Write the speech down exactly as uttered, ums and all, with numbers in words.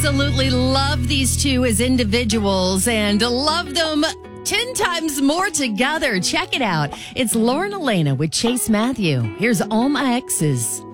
Absolutely love these two as individuals and love them ten times more together. Check it out. It's Lauren Elena with Chase Matthew. Here's All My Exes.